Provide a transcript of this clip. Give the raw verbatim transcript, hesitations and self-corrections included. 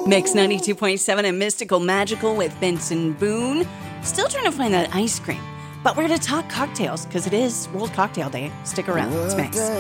Mix ninety-two point seven and Mystical Magical with Benson Boone. Still trying to find that ice cream. But we're going to talk cocktails because it is World Cocktail Day. Stick around. It's Mix.